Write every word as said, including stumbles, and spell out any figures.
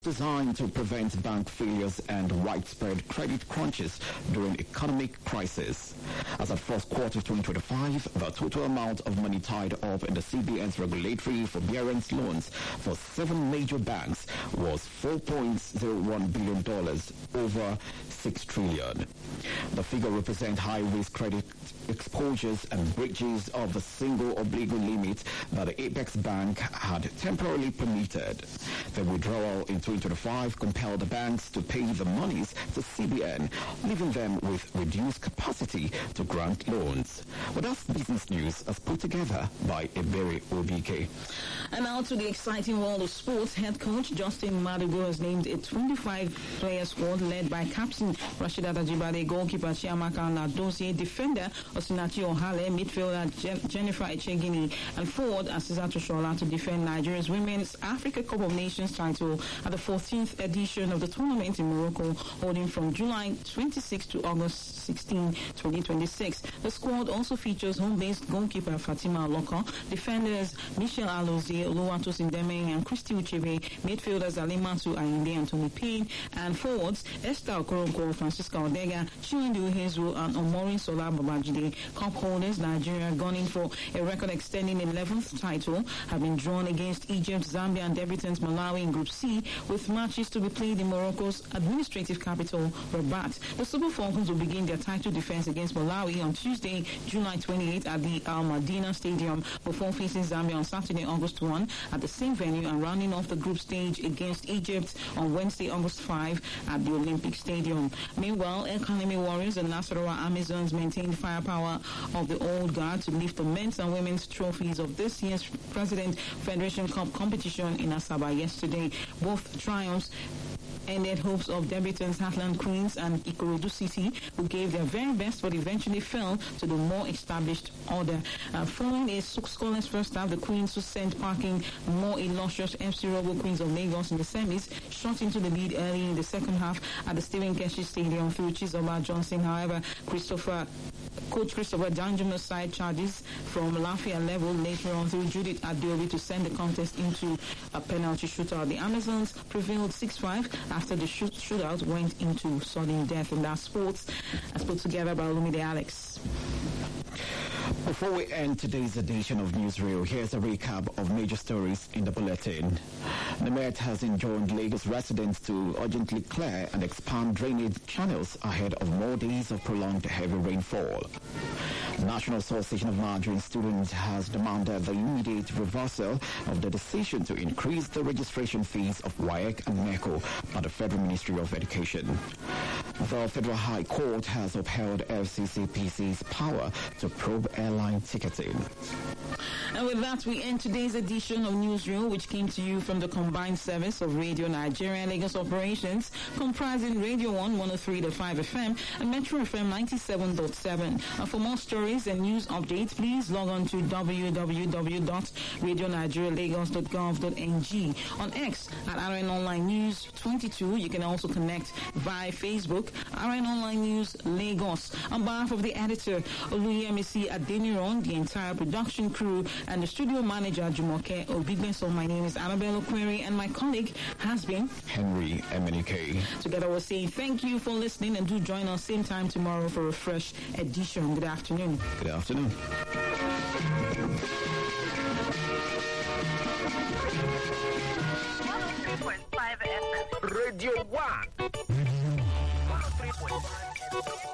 designed to prevent bank failures and widespread credit crunches during economic crisis. As at first quarter twenty twenty-five, the total amount of money tied up in the C B N's regulatory forbearance loans for seven major banks was four point zero one billion dollars, over six trillion dollars. The figure represents high-risk credit exposures and breaches of the single obligor limit that the Apex Bank had temporarily permitted. The withdrawal in twenty twenty-five compelled the banks to pay the monies to C B N, leaving them with reduced capacity to grant loans. But that's business news as put together by Ebere Obike. And now to the exciting world of sports. Head coach Justin Madugu has named a twenty-five player squad led by captain Rashidat Ajibade, goalkeeper Chiamaka Nadozie, defender Osinachi Ohale, midfielder Je- Jennifer Echegini, and forward Asiza Toshola to defend Nigeria's Women's Africa Cup of Nations title at the fourteenth edition of the tournament in Morocco, holding from July twenty-sixth to August sixteenth, twenty twenty-six. The squad also features home-based goalkeeper Fatima Loko, defenders Michelle Alozie, Oluwatosin Deming, and Christy Uchebe, midfielders Alimatu Ayinde and Tony Payne, and forwards Esther Okoronko, Francisca Odega, Chiwendu Hezu, and Omorin Sola Babajide. Cup holders Nigeria, gunning for a record-extending eleventh title, have been drawn against Egypt, Zambia, and debutants Malawi in Group C, with matches to be played in Morocco's administrative capital, Rabat. The Super Falcons will begin their title defense against Malawi on Tuesday, July twenty-eighth at the Al Madina Stadium, before facing Zambia on Saturday, August first at the same venue, and rounding off the group stage against Egypt on Wednesday, August fifth at the Olympic Stadium. Meanwhile, Economy Warriors and Nasarawa Amazons maintained firepower of the old guard to lift the men's and women's trophies of this year's President Federation Cup competition in Asaba yesterday. Both triumphs ended hopes of debutants Heartland Queens and Ikorodu City, who gave their very best but eventually fell to the more established order. Uh, following a scoreless first half, the Queens, who sent parking more illustrious F C Robo Queens of Lagos in the semis, shot into the lead early in the second half at the Stephen Keshi Stadium through Chizoba Johnson. However, Christopher Coach Christopher Danjuma's side charges from Lafayette level later on through Judith Adeobi to send the contest into a penalty shootout. The Amazons prevailed six five after the shoot shootout went into sudden death. In that sports, as put together by Olumide Alex. Before we end today's edition of Newsreel, here's a recap of major stories in the bulletin. The Met has enjoined Lagos residents to urgently clear and expand drainage channels ahead of more days of prolonged heavy rainfall. The National Association of Nigerian Students has demanded the immediate reversal of the decision to increase the registration fees of WAEC and MECO by the Federal Ministry of Education. The Federal High Court has upheld F C C P C's power to probe airline ticketing. And with that, we end today's edition of Newsreel, which came to you from the combined service of Radio Nigeria and Lagos operations, comprising Radio one one oh three point five F M and Metro F M ninety-seven point seven. And for more stories and news updates, please log on to w w w dot radio nigeria lagos dot gov dot n g. On X at R N Online News twenty-two. You can also connect via Facebook, R N Online News Lagos. On behalf of the editor, Oluyemisi Adeniran, the entire production crew, and the studio manager, Jumoke Obigbenso, my name is Annabelle Okweri, and my colleague has been Henry Emenike. Together we'll say thank you for listening, and do join us same time tomorrow for a fresh edition. Good afternoon. Good afternoon. one oh three point five F M. Radio one. one oh three point five F M.